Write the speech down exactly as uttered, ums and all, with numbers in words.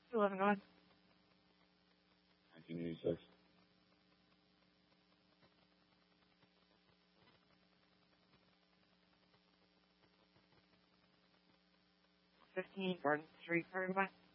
eleven going. nineteen eighty-six. fifteen Garden Street, Paraguay.